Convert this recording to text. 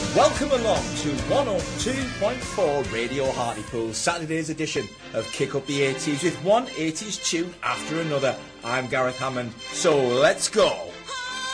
Welcome along to 102.4 Radio Hartlepool's Saturday's edition of Kick Up the 80s with one 80s tune after another. I'm Gareth Hammond, so let's go.